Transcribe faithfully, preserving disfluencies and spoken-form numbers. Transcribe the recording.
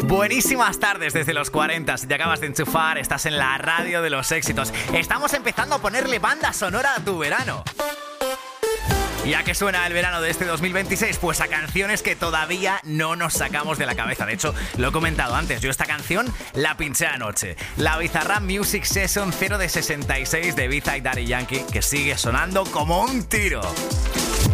Buenísimas tardes desde los cuarenta. Si te acabas de enchufar, estás en la radio de los éxitos. Estamos empezando a ponerle banda sonora a tu verano. ¿Y a qué suena el verano de este dos mil veintiséis? Pues a canciones que todavía no nos sacamos de la cabeza. De hecho, lo he comentado antes, yo esta canción la pinché anoche. La Bizarrap Music Session cero de sesenta y seis de Ibiza y Daddy Yankee, que sigue sonando como un tiro.